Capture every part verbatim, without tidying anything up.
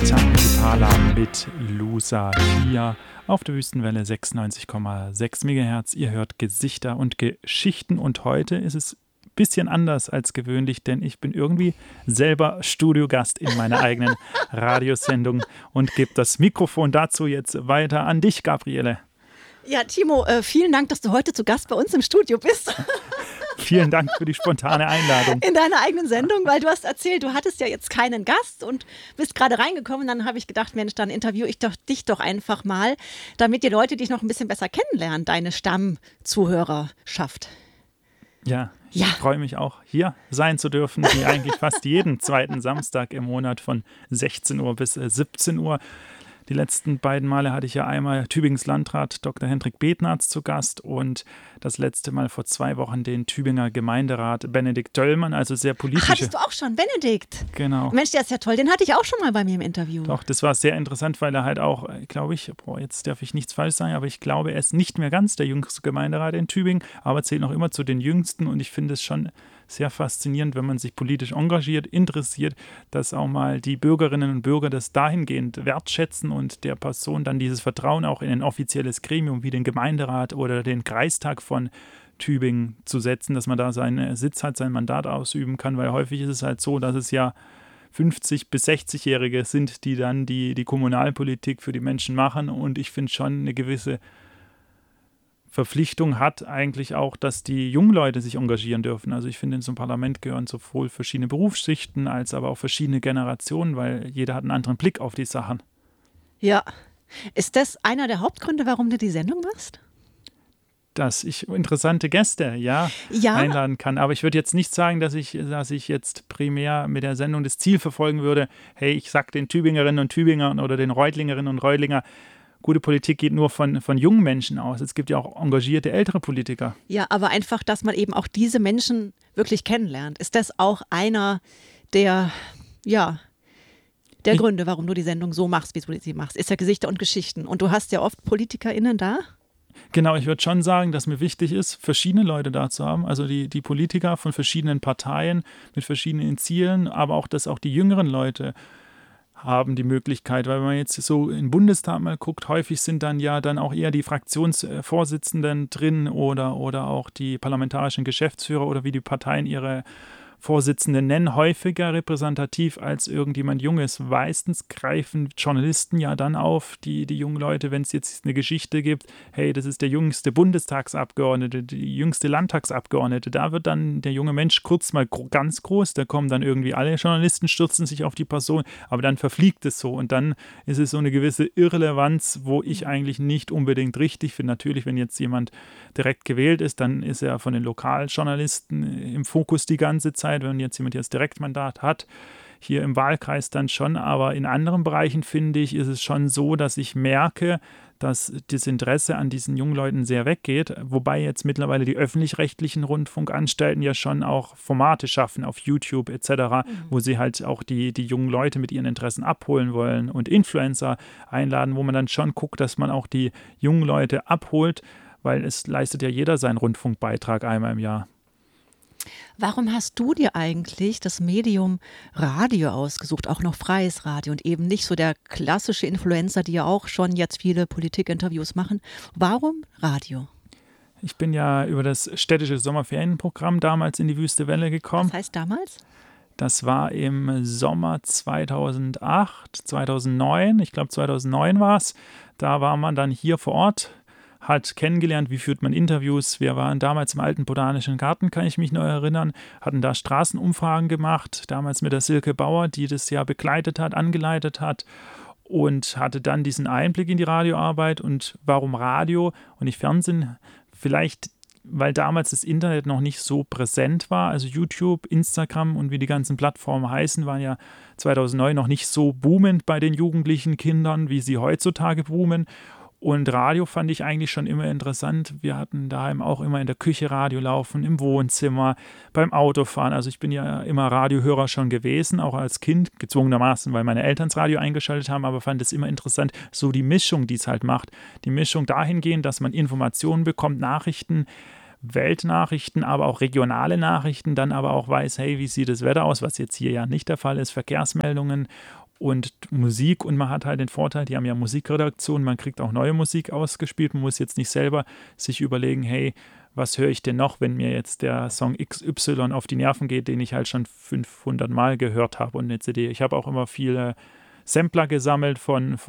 Zapala mit Lusa hier auf der Wüstenwelle sechsundneunzig Komma sechs Megahertz. Ihr hört Gesichter und Geschichten und heute ist es ein bisschen anders als gewöhnlich, denn ich bin irgendwie selber Studiogast in meiner eigenen Radiosendung und gebe das Mikrofon dazu jetzt weiter an dich, Gabriele. Ja, Timo, äh, vielen Dank, dass du heute zu Gast bei uns im Studio bist. Vielen Dank für die spontane Einladung. In deiner eigenen Sendung, weil du hast erzählt, du hattest ja jetzt keinen Gast und bist gerade reingekommen. Dann habe ich gedacht, Mensch, dann interviewe ich doch dich doch einfach mal, damit die Leute dich noch ein bisschen besser kennenlernen, deine Stammzuhörerschaft. Ja, ich Ja. freue mich auch, hier sein zu dürfen, wie eigentlich fast jeden zweiten Samstag im Monat von sechzehn Uhr bis siebzehn Uhr. Die letzten beiden Male hatte ich ja einmal Tübingens Landrat Doktor Hendrik Betnarz zu Gast und das letzte Mal vor zwei Wochen den Tübinger Gemeinderat Benedikt Döllmann, also sehr politische. Hattest du auch schon, Benedikt? Genau. Mensch, der ist ja toll, den hatte ich auch schon mal bei mir im Interview. Doch, das war sehr interessant, weil er halt auch, glaube ich, boah, jetzt darf ich nichts falsch sagen, aber ich glaube, er ist nicht mehr ganz der jüngste Gemeinderat in Tübingen, aber zählt noch immer zu den jüngsten und ich finde es schon sehr faszinierend, wenn man sich politisch engagiert, interessiert, dass auch mal die Bürgerinnen und Bürger das dahingehend wertschätzen und der Person dann dieses Vertrauen auch in ein offizielles Gremium wie den Gemeinderat oder den Kreistag von Tübingen zu setzen, dass man da seinen Sitz hat, sein Mandat ausüben kann, weil häufig ist es halt so, dass es ja fünfzig- bis sechzig-Jährige sind, die dann die, die Kommunalpolitik für die Menschen machen und ich finde schon eine gewisse Verpflichtung hat eigentlich auch, dass die jungen Leute sich engagieren dürfen. Also ich finde, in so einem Parlament gehören sowohl verschiedene Berufsschichten als aber auch verschiedene Generationen, weil jeder hat einen anderen Blick auf die Sachen. Ja. Ist das einer der Hauptgründe, warum du die Sendung machst? Dass ich interessante Gäste ja, Ja. einladen kann. Aber ich würde jetzt nicht sagen, dass ich, dass ich jetzt primär mit der Sendung das Ziel verfolgen würde, hey, ich sag den Tübingerinnen und Tübingern oder den Reutlingerinnen und Reutlinger, gute Politik geht nur von, von jungen Menschen aus. Es gibt ja auch engagierte ältere Politiker. Ja, aber einfach, dass man eben auch diese Menschen wirklich kennenlernt. Ist das auch einer der, ja, der Ich- Gründe, warum du die Sendung so machst, wie du sie machst? Ist ja Gesichter und Geschichten. Und du hast ja oft PolitikerInnen da. Genau, ich würde schon sagen, dass mir wichtig ist, verschiedene Leute da zu haben. Also die, die Politiker von verschiedenen Parteien mit verschiedenen Zielen, aber auch, dass auch die jüngeren Leute haben die Möglichkeit, weil wenn man jetzt so in den Bundestag mal guckt, häufig sind dann ja dann auch eher die Fraktionsvorsitzenden drin oder, oder auch die parlamentarischen Geschäftsführer oder wie die Parteien ihre Vorsitzenden nennen, häufiger repräsentativ als irgendjemand Junges. Meistens greifen Journalisten ja dann auf, die, die jungen Leute, wenn es jetzt eine Geschichte gibt, hey, das ist der jüngste Bundestagsabgeordnete, die jüngste Landtagsabgeordnete, da wird dann der junge Mensch kurz mal gro- ganz groß, da kommen dann irgendwie alle Journalisten, stürzen sich auf die Person, aber dann verfliegt es so und dann ist es so eine gewisse Irrelevanz, wo ich eigentlich nicht unbedingt richtig finde. Natürlich, wenn jetzt jemand direkt gewählt ist, dann ist er von den Lokaljournalisten im Fokus die ganze Zeit. Wenn jetzt jemand jetzt Direktmandat hat, hier im Wahlkreis dann schon, aber in anderen Bereichen finde ich, ist es schon so, dass ich merke, dass das Interesse an diesen jungen Leuten sehr weggeht, wobei jetzt mittlerweile die öffentlich-rechtlichen Rundfunkanstalten ja schon auch Formate schaffen auf YouTube et cetera, mhm. wo sie halt auch die, die jungen Leute mit ihren Interessen abholen wollen und Influencer einladen, wo man dann schon guckt, dass man auch die jungen Leute abholt, weil es leistet ja jeder seinen Rundfunkbeitrag einmal im Jahr. Warum hast du dir eigentlich das Medium Radio ausgesucht, auch noch freies Radio und eben nicht so der klassische Influencer, die ja auch schon jetzt viele Politikinterviews machen? Warum Radio? Ich bin ja über das städtische Sommerferienprogramm damals in die Wüste Welle gekommen. Was heißt damals? Das war im Sommer zweitausendacht, zweitausendneun, ich glaube zweitausendneun war es. Da war man dann hier vor Ort, hat kennengelernt, wie führt man Interviews. Wir waren damals im alten Botanischen Garten, kann ich mich noch erinnern, hatten da Straßenumfragen gemacht, damals mit der Silke Bauer, die das ja begleitet hat, angeleitet hat und hatte dann diesen Einblick in die Radioarbeit und warum Radio und nicht Fernsehen. Vielleicht, weil damals das Internet noch nicht so präsent war, also YouTube, Instagram und wie die ganzen Plattformen heißen, waren ja zweitausendneun noch nicht so boomend bei den jugendlichen Kindern, wie sie heutzutage boomen. Und Radio fand ich eigentlich schon immer interessant. Wir hatten daheim auch immer in der Küche Radio laufen, im Wohnzimmer, beim Autofahren. Also ich bin ja immer Radiohörer schon gewesen, auch als Kind, gezwungenermaßen, weil meine Eltern das Radio eingeschaltet haben, aber fand es immer interessant, so die Mischung, die es halt macht. Die Mischung dahingehend, dass man Informationen bekommt, Nachrichten, Weltnachrichten, aber auch regionale Nachrichten, dann aber auch weiß, hey, wie sieht das Wetter aus, was jetzt hier ja nicht der Fall ist, Verkehrsmeldungen und Musik, und man hat halt den Vorteil, die haben ja Musikredaktion, man kriegt auch neue Musik ausgespielt, man muss jetzt nicht selber sich überlegen, hey, was höre ich denn noch, wenn mir jetzt der Song X Y auf die Nerven geht, den ich halt schon fünfhundert Mal gehört habe und eine C D. Ich habe auch immer viele Sampler gesammelt von,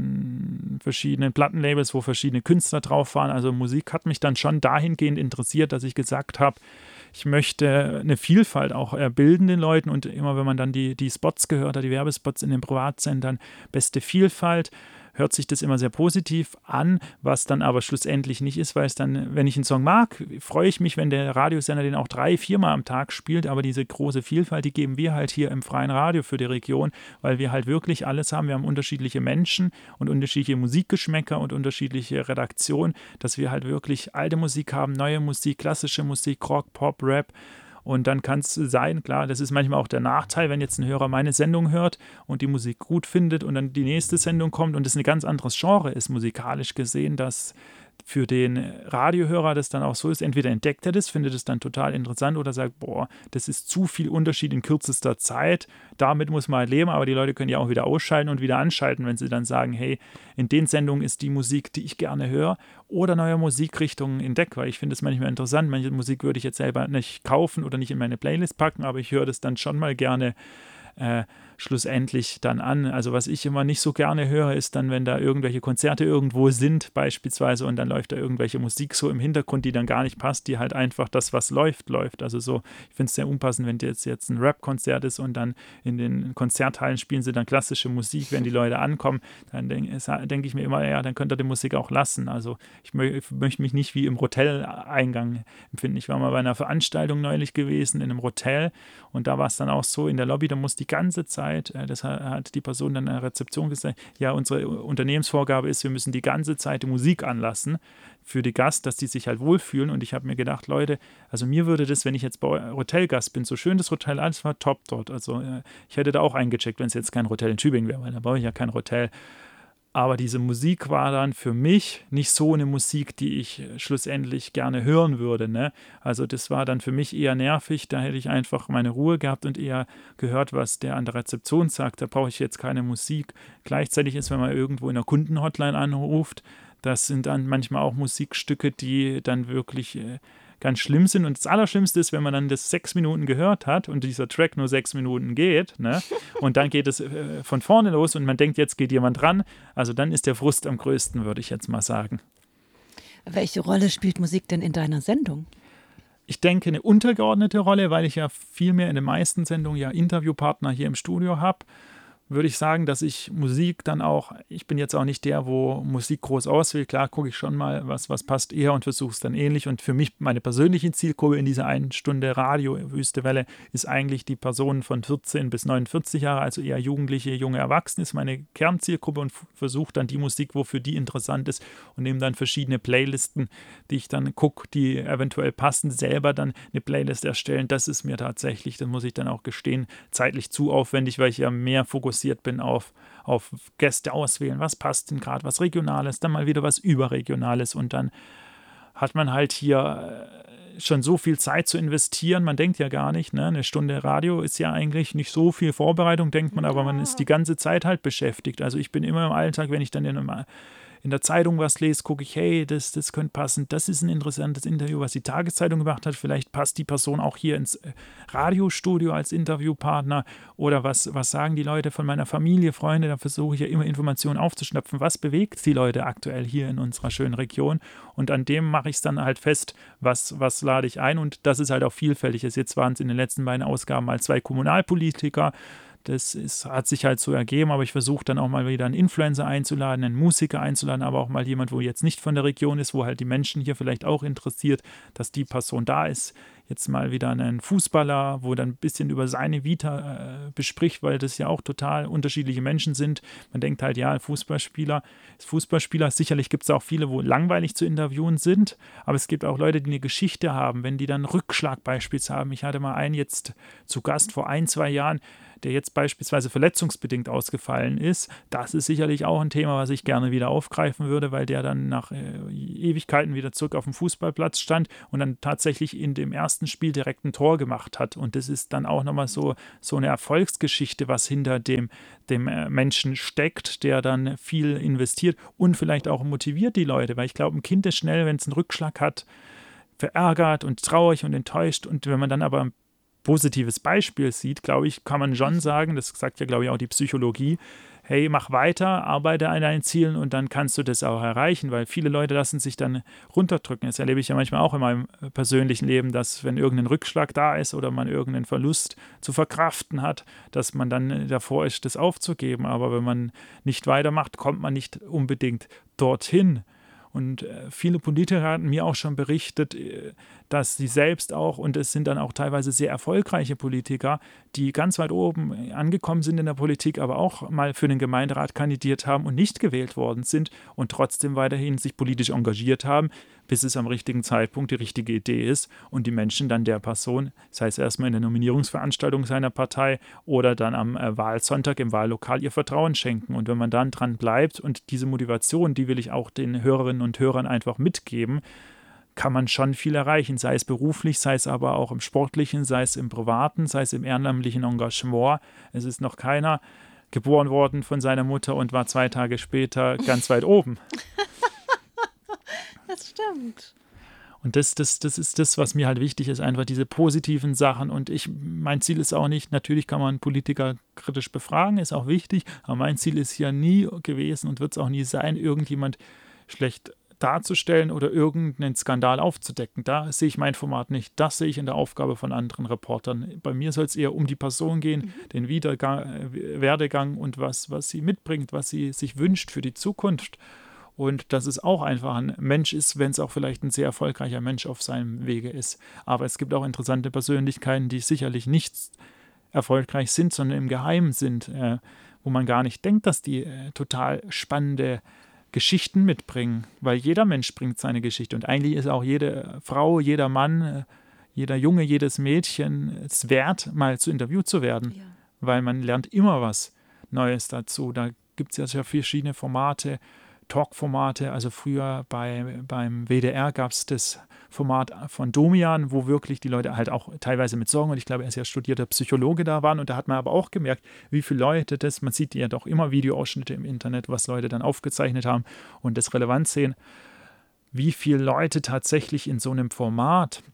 von verschiedenen Plattenlabels, wo verschiedene Künstler drauf waren. Also Musik hat mich dann schon dahingehend interessiert, dass ich gesagt habe, ich möchte eine Vielfalt auch bilden den Leuten, und immer wenn man dann die, die Spots gehört hat, die Werbespots in den Privatsendern, beste Vielfalt, hört sich das immer sehr positiv an, was dann aber schlussendlich nicht ist, weil es dann, wenn ich einen Song mag, freue ich mich, wenn der Radiosender den auch drei, viermal am Tag spielt, aber diese große Vielfalt, die geben wir halt hier im freien Radio für die Region, weil wir halt wirklich alles haben. Wir haben unterschiedliche Menschen und unterschiedliche Musikgeschmäcker und unterschiedliche Redaktionen, dass wir halt wirklich alte Musik haben, neue Musik, klassische Musik, Rock, Pop, Rap. Und dann kann es sein, klar, das ist manchmal auch der Nachteil, wenn jetzt ein Hörer meine Sendung hört und die Musik gut findet und dann die nächste Sendung kommt und es ein ganz anderes Genre ist, musikalisch gesehen, dass für den Radiohörer das dann auch so ist, entweder entdeckt er das, findet es dann total interessant oder sagt, boah, das ist zu viel Unterschied in kürzester Zeit, damit muss man halt leben, aber die Leute können ja auch wieder ausschalten und wieder anschalten, wenn sie dann sagen, hey, in den Sendungen ist die Musik, die ich gerne höre, oder neue Musikrichtungen entdecke, weil ich finde es manchmal interessant, manche Musik würde ich jetzt selber nicht kaufen oder nicht in meine Playlist packen, aber ich höre das dann schon mal gerne Äh, schlussendlich dann an. Also was ich immer nicht so gerne höre, ist dann, wenn da irgendwelche Konzerte irgendwo sind beispielsweise und dann läuft da irgendwelche Musik so im Hintergrund, die dann gar nicht passt, die halt einfach das, was läuft, läuft. Also so, ich finde es sehr unpassend, wenn jetzt, jetzt ein Rap-Konzert ist und dann in den Konzerthallen spielen sie dann klassische Musik, wenn die Leute ankommen, dann denke denk ich mir immer, ja, dann könnt ihr die Musik auch lassen. Also ich, mö ich möchte mich nicht wie im Hoteleingang empfinden. Ich war mal bei einer Veranstaltung neulich gewesen in einem Hotel und da war es dann auch so in der Lobby, da musste die ganze Zeit, das hat die Person dann in der Rezeption gesagt, ja, unsere Unternehmensvorgabe ist, wir müssen die ganze Zeit die Musik anlassen für die Gast, dass die sich halt wohlfühlen. Und ich habe mir gedacht, Leute, also mir würde das, wenn ich jetzt bei Hotelgast bin, so schön das Hotel, alles war top dort. Also ich hätte da auch eingecheckt, wenn es jetzt kein Hotel in Tübingen wäre, weil da brauche ich ja kein Hotel. Aber diese Musik war dann für mich nicht so eine Musik, die ich schlussendlich gerne hören würde. Ne? Also das war dann für mich eher nervig. Da hätte ich einfach meine Ruhe gehabt und eher gehört, was der an der Rezeption sagt. Da brauche ich jetzt keine Musik. Gleichzeitig ist, wenn man irgendwo in der Kundenhotline anruft, das sind dann manchmal auch Musikstücke, die dann wirklich äh, ganz schlimm sind. Und das Allerschlimmste ist, wenn man dann das sechs Minuten gehört hat und dieser Track nur sechs Minuten geht, ne? Und dann geht es äh, von vorne los und man denkt, jetzt geht jemand ran. Also dann ist der Frust am größten, würde ich jetzt mal sagen. Welche Rolle spielt Musik denn in deiner Sendung? Ich denke, eine untergeordnete Rolle, weil ich ja viel mehr in den meisten Sendungen ja Interviewpartner hier im Studio habe. Würde ich sagen, dass ich Musik dann auch, ich bin jetzt auch nicht der, wo Musik groß auswählt. Klar gucke ich schon mal, was, was passt eher und versuche es dann ähnlich. Und für mich, meine persönliche Zielgruppe in dieser einen Stunde Radio Wüste Welle ist eigentlich die Personen von vierzehn bis neunundvierzig Jahre, also eher Jugendliche, junge Erwachsene ist meine Kernzielgruppe und versuche dann die Musik, wofür die interessant ist und nehme dann verschiedene Playlisten, die ich dann gucke, die eventuell passen, selber dann eine Playlist erstellen. Das ist mir tatsächlich, das muss ich dann auch gestehen, zeitlich zu aufwendig, weil ich ja mehr fokussiere bin auf, auf Gäste auswählen, was passt denn gerade, was Regionales, dann mal wieder was Überregionales und dann hat man halt hier schon so viel Zeit zu investieren, man denkt ja gar nicht, ne? Eine Stunde Radio ist ja eigentlich nicht so viel Vorbereitung, denkt man, aber man ist die ganze Zeit halt beschäftigt. Also ich bin immer im Alltag, wenn ich dann in einem in der Zeitung was lese, gucke ich, hey, das, das könnte passen, das ist ein interessantes Interview, was die Tageszeitung gemacht hat, vielleicht passt die Person auch hier ins Radiostudio als Interviewpartner oder was, was sagen die Leute von meiner Familie, Freunde, da versuche ich ja immer Informationen aufzuschnapfen, was bewegt die Leute aktuell hier in unserer schönen Region und an dem mache ich es dann halt fest, was, was lade ich ein und das ist halt auch vielfältig. Jetzt waren es in den letzten beiden Ausgaben mal zwei Kommunalpolitiker. Das ist, hat sich halt so ergeben, aber ich versuche dann auch mal wieder einen Influencer einzuladen, einen Musiker einzuladen, aber auch mal jemand, wo jetzt nicht von der Region ist, wo halt die Menschen hier vielleicht auch interessiert, dass die Person da ist. Jetzt mal wieder einen Fußballer, wo dann ein bisschen über seine Vita äh, bespricht, weil das ja auch total unterschiedliche Menschen sind. Man denkt halt, ja, Fußballspieler ist Fußballspieler. Sicherlich gibt es auch viele, wo langweilig zu interviewen sind, aber es gibt auch Leute, die eine Geschichte haben, wenn die dann Rückschlag beispielsweise haben. Ich hatte mal einen jetzt zu Gast vor ein, zwei Jahren, der jetzt beispielsweise verletzungsbedingt ausgefallen ist, das ist sicherlich auch ein Thema, was ich gerne wieder aufgreifen würde, weil der dann nach äh, Ewigkeiten wieder zurück auf dem Fußballplatz stand und dann tatsächlich in dem ersten Spiel direkt ein Tor gemacht hat. Und das ist dann auch nochmal so, so eine Erfolgsgeschichte, was hinter dem, dem äh, Menschen steckt, der dann viel investiert und vielleicht auch motiviert die Leute, weil ich glaube, ein Kind ist schnell, wenn es einen Rückschlag hat, verärgert und traurig und enttäuscht. Und wenn man dann aber ein positives Beispiel sieht, glaube ich, kann man schon sagen, das sagt ja, glaube ich, auch die Psychologie, hey, mach weiter, arbeite an deinen Zielen und dann kannst du das auch erreichen, weil viele Leute lassen sich dann runterdrücken. Das erlebe ich ja manchmal auch in meinem persönlichen Leben, dass wenn irgendein Rückschlag da ist oder man irgendeinen Verlust zu verkraften hat, dass man dann davor ist, das aufzugeben. Aber wenn man nicht weitermacht, kommt man nicht unbedingt dorthin. Und äh, viele Politiker hatten mir auch schon berichtet, äh, dass sie selbst auch, und es sind dann auch teilweise sehr erfolgreiche Politiker, die ganz weit oben angekommen sind in der Politik, aber auch mal für den Gemeinderat kandidiert haben und nicht gewählt worden sind und trotzdem weiterhin sich politisch engagiert haben, bis es am richtigen Zeitpunkt die richtige Idee ist und die Menschen dann der Person, sei es erstmal in der Nominierungsveranstaltung seiner Partei oder dann am äh, Wahlsonntag im Wahllokal ihr Vertrauen schenken. Und wenn man dann dran bleibt und diese Motivation, die will ich auch den Hörerinnen und Hörern einfach mitgeben, kann man schon viel erreichen, sei es beruflich, sei es aber auch im Sportlichen, sei es im Privaten, sei es im ehrenamtlichen Engagement. Es ist noch keiner geboren worden von seiner Mutter und war zwei Tage später ganz weit oben. Das stimmt. Und das, das, das ist das, was mir halt wichtig ist, einfach diese positiven Sachen. Und ich, mein Ziel ist auch nicht, natürlich kann man Politiker kritisch befragen, ist auch wichtig, aber mein Ziel ist ja nie gewesen und wird es auch nie sein, irgendjemand schlecht darzustellen oder irgendeinen Skandal aufzudecken. Da sehe ich mein Format nicht. Das sehe ich in der Aufgabe von anderen Reportern. Bei mir soll es eher um die Person gehen, mhm. den Wiedergang, Werdegang und was, was sie mitbringt, was sie sich wünscht für die Zukunft. Und dass es auch einfach ein Mensch ist, wenn es auch vielleicht ein sehr erfolgreicher Mensch auf seinem Wege ist. Aber es gibt auch interessante Persönlichkeiten, die sicherlich nicht erfolgreich sind, sondern im Geheimen sind, äh, wo man gar nicht denkt, dass die äh, total spannende Geschichten mitbringen, weil jeder Mensch bringt seine Geschichte und eigentlich ist auch jede Frau, jeder Mann, jeder Junge, jedes Mädchen es wert, mal zu interviewt zu werden, ja. Weil man lernt immer was Neues dazu. Da gibt es ja verschiedene Formate, Talk-Formate, also früher bei, beim W D R gab es das Format von Domian, wo wirklich die Leute halt auch teilweise mit Sorgen, und ich glaube, er ist ja studierter Psychologe da waren und da hat man aber auch gemerkt, wie viele Leute das, man sieht ja doch immer Videoausschnitte im Internet, was Leute dann aufgezeichnet haben und das relevant sehen, wie viele Leute tatsächlich in so einem Format,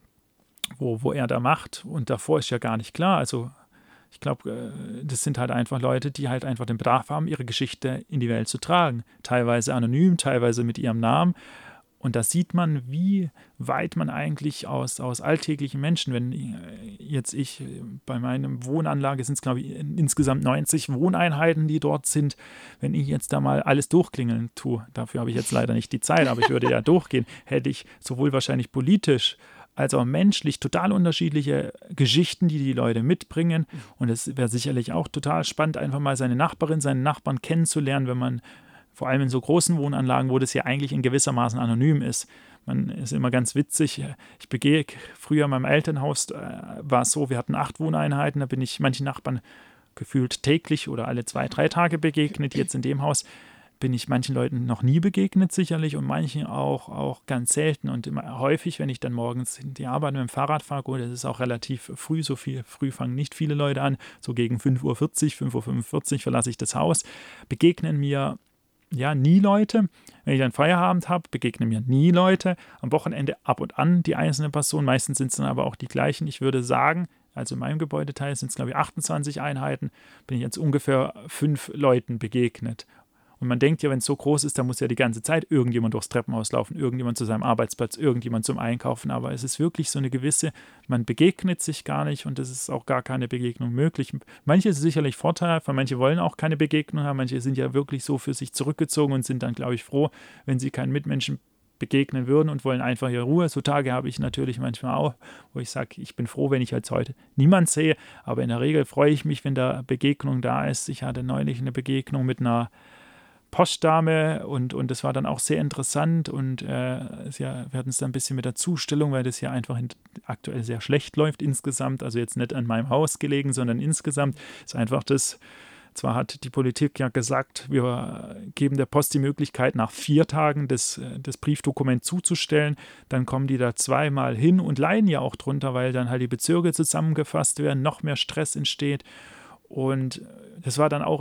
wo, wo er da macht und davor ist ja gar nicht klar, also ich glaube, das sind halt einfach Leute, die halt einfach den Bedarf haben, ihre Geschichte in die Welt zu tragen. Teilweise anonym, teilweise mit ihrem Namen. Und da sieht man, wie weit man eigentlich aus, aus alltäglichen Menschen, wenn jetzt ich bei meiner Wohnanlage sind es, glaube ich, insgesamt neunzig Wohneinheiten, die dort sind, wenn ich jetzt da mal alles durchklingeln tue, dafür habe ich jetzt leider nicht die Zeit, aber ich würde ja durchgehen, hätte ich sowohl wahrscheinlich politisch als auch menschlich total unterschiedliche Geschichten, die die Leute mitbringen. Und es wäre sicherlich auch total spannend, einfach mal seine Nachbarin, seinen Nachbarn kennenzulernen, wenn man vor allem in so großen Wohnanlagen, wo das ja eigentlich in gewissermaßen anonym ist. Man ist immer ganz witzig. Ich begehe früher in meinem Elternhaus, äh, war es so, wir hatten acht Wohneinheiten, da bin ich manchen Nachbarn gefühlt täglich oder alle zwei, drei Tage begegnet. Jetzt in dem Haus bin ich manchen Leuten noch nie begegnet sicherlich und manchen auch, auch ganz selten und immer häufig, wenn ich dann morgens in die Arbeit mit dem Fahrrad fahre, gut, das ist auch relativ früh, so viel früh fangen nicht viele Leute an, so gegen fünf Uhr vierzig, fünf Uhr fünfundvierzig verlasse ich das Haus, begegnen mir ja nie Leute. Wenn ich dann Feierabend habe, begegnen mir nie Leute. Am Wochenende ab und an die einzelnen Personen, meistens sind es dann aber auch die gleichen. Ich würde sagen, also in meinem Gebäudeteil sind es glaube ich achtundzwanzig Einheiten, bin ich jetzt ungefähr fünf Leuten begegnet. Und man denkt ja, wenn es so groß ist, dann muss ja die ganze Zeit irgendjemand durchs Treppenhaus laufen, irgendjemand zu seinem Arbeitsplatz, irgendjemand zum Einkaufen. Aber es ist wirklich so eine gewisse, man begegnet sich gar nicht und es ist auch gar keine Begegnung möglich. Manche ist sicherlich vorteilhaft, weil manche wollen auch keine Begegnung haben. Manche sind ja wirklich so für sich zurückgezogen und sind dann, glaube ich, froh, wenn sie keinen Mitmenschen begegnen würden und wollen einfach ihre Ruhe. So Tage habe ich natürlich manchmal auch, wo ich sage, ich bin froh, wenn ich jetzt heute niemand sehe. Aber in der Regel freue ich mich, wenn da Begegnung da ist. Ich hatte neulich eine Begegnung mit einer Postdame und, und das war dann auch sehr interessant und äh, ja, wir hatten es dann ein bisschen mit der Zustellung, weil das hier einfach in, aktuell sehr schlecht läuft insgesamt, also jetzt nicht an meinem Haus gelegen, sondern insgesamt ist einfach das, zwar hat die Politik ja gesagt, wir geben der Post die Möglichkeit, nach vier Tagen das, das Briefdokument zuzustellen, dann kommen die da zweimal hin und leiden ja auch drunter, weil dann halt die Bezirke zusammengefasst werden, noch mehr Stress entsteht. Und das war dann auch